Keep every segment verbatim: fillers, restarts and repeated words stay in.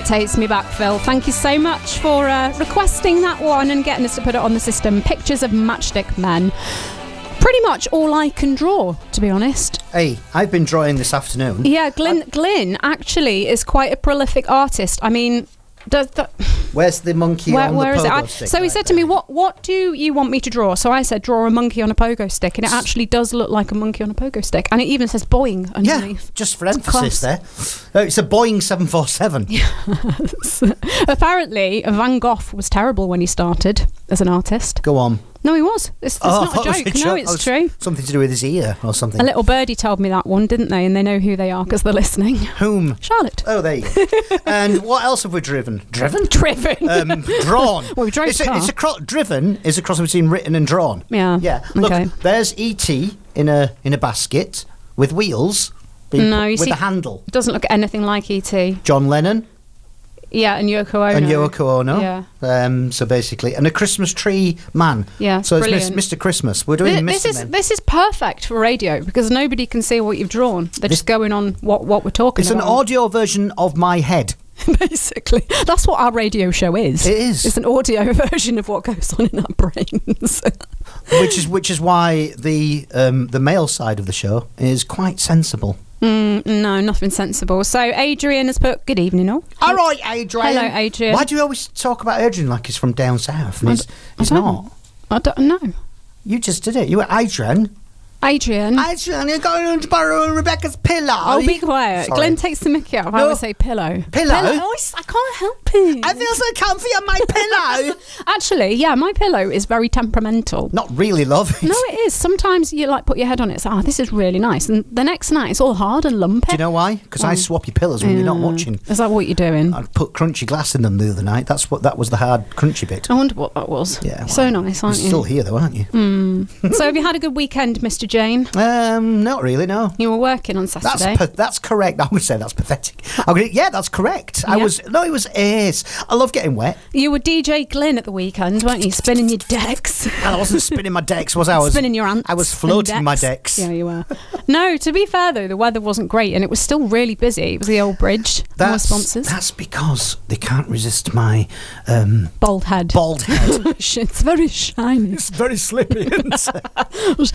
takes me back, Phil. Thank you so much for uh, requesting that one and getting us to put it on the system. Pictures of Matchstick Men. Pretty much all I can draw, to be honest. Hey, I've been drawing this afternoon. Yeah, Glyn, Glyn actually is quite a prolific artist. I mean, does that... Where's the monkey where, on where the is it? pogo I, stick? so he right said to there? me, what what do you want me to draw? So I said, draw a monkey on a pogo stick. And it actually does look like a monkey on a pogo stick. And it even says Boeing underneath. Yeah, just for emphasis there. Oh, it's a Boeing seven forty-seven. Yes. Apparently, Van Gogh was terrible when he started as an artist. Go on. No, he was. It's, it's Oh, I not a thought it was joke. a No, joke. it's Oh, it's true. Something to do with his ear or something. A little birdie told me that one, didn't they? And they know who they are because they're listening. Whom? Charlotte. Oh, there you go. And what else have we driven? Driven? Driven. Um, drawn. Well, we drove it's the a, car. it's a cro- driven is a cross between written and drawn. Yeah. Yeah. Look, Okay. there's E T in a in a basket with wheels. being No, put- you with see- a handle. It doesn't look anything like E T. John Lennon Yeah, and Yoko Ono. and Yoko Ono. Yeah. Um, so basically, and a Christmas tree man. Yeah, So it's brilliant. Mis- Mister Christmas. We're doing Th- Mister This is Men. this is perfect for radio because nobody can see what you've drawn. They're just going on what, what we're talking It's an about. audio version of my head. Basically, that's what our radio show is. It is. It's an audio version of what goes on in our brains. which is which is why the um, the male side of the show is quite sensible. Mm, no, nothing sensible. So Adrian has put, good evening all. All right, Adrian. Hello, Adrian. Why do you always talk about Adrian like he's from down south? And I he's d- I he's don't. not. I don't know. You just did it. You were Adrian. Adrian. Adrian, you're going to borrow Rebecca's pillow. Oh, be quiet. Sorry. Glenn takes the mickey out. I No. would say pillow. Pillow? Oh, I s- I can't help it. I feel so comfy on my pillow. Actually, yeah, my pillow is very temperamental. Not really, love. No, it is. Sometimes you like put your head on it. It's like, oh, this is really nice. And the next night, it's all hard and lumpy. Do you know why? Because I Oh. swap your pillows when you're not Yeah. watching. Is that what you're doing? I put crunchy glass in them the other night. That's what that was the hard crunchy bit. I wonder what that was. Yeah, well, so nice, You're aren't you? still here though, aren't you? Mm. So have you had a good weekend, Mister Jane? Um, not really. No. You were working on That's Saturday. pa- that's correct. I'm going to say that's pathetic. I'm going to, yeah, that's correct. I Yeah. was no, it was ace. I love getting wet. You were D J Glyn at the weekend, weren't you? Spinning your decks. And I wasn't spinning my decks, was I? I was Spinning your ants. I was and floating my decks. Yeah, you were. No, to be fair though, the weather wasn't great and it was still really busy. It was the old bridge. More That's sponsors. that's because they can't resist my um, Bald head. bald head. It's very shiny. It's very slippy. Isn't it?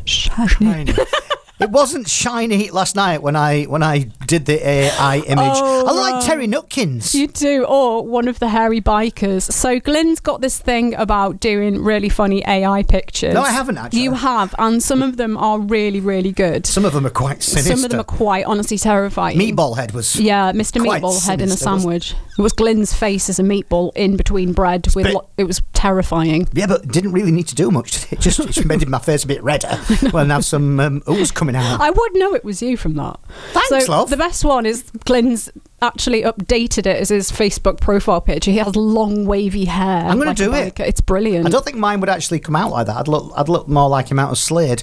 Shiny. It wasn't shiny last night when I when I did the A I image. Oh, I look like right. Terry Nutkins. You do, or one of the hairy bikers. So Glyn's got this thing about doing really funny A I pictures. No, I haven't actually. You have, and some of them are really, really good. Some of them are quite sinister. Some of them are quite honestly terrifying. Meatball head was. Yeah, Mister quite Meatball head in a sinister, wasn't sandwich. It was Glyn's face as a meatball in between bread. With bit- lo- it was terrifying. Yeah, but didn't really need to do much. It just, it just made my face a bit redder. Well, now some um, ooze coming out. I would know it was you from that. Thanks, so love. The best one is Glyn's actually updated it as his Facebook profile picture. He has long wavy hair. I'm gonna like a do it. biker. It's brilliant. I don't think mine would actually come out like that. I'd look, I'd look more like him out of Slade.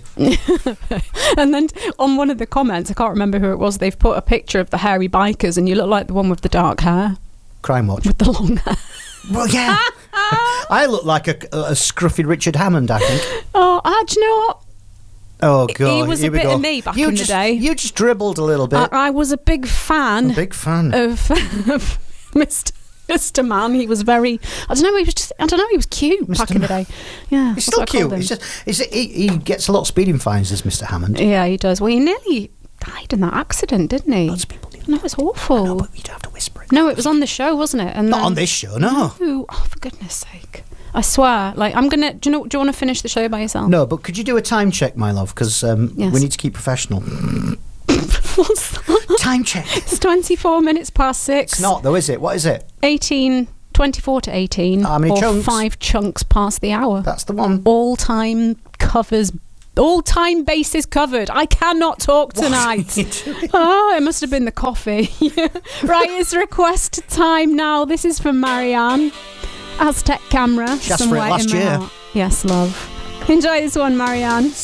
And then on one of the comments, I can't remember who it was, they've put a picture of the hairy bikers and you look like the one with the dark hair, Crime Watch. with the long hair. Well, yeah. I look like a, a scruffy Richard Hammond, I think. Oh, ah, do you know what? Oh, God. He was here a we bit go. of me back you in just, the day. You just dribbled a little bit. I, I was a big fan a big fan. of, of Mister Mister Man. He was very, I don't know, he was just, I don't know, he was cute Mister back in the day. Yeah. He's that's still what I called cute. him. He's just, he's, he, he gets a lot of speeding fines, this Mister Hammond. Yeah, he does. Well, he nearly died in that accident, didn't he? Lots of people do. No, it was awful. No, but you don't have to whisper it. No, it was on the show, wasn't it? And Not then- on this show, no. Ooh, oh, for goodness sake. I swear. Like, I'm going to... Do you know? Do you want to finish the show by yourself? No, but could you do a time check, my love? Because um, Yes. we need to keep professional. What's that? Time check. It's twenty-four minutes past six. It's not, though, is it? What is it? eighteen... twenty-four to eighteen. How many or chunks? five chunks past the hour. That's the one. All-time covers... All-time bases covered. I cannot talk tonight. Oh, it must have been the coffee. Right, it's request time now. This is from Marianne. Aztec camera. She asked for it somewhere last in my year. heart. Yes, love. Enjoy this one, Marianne.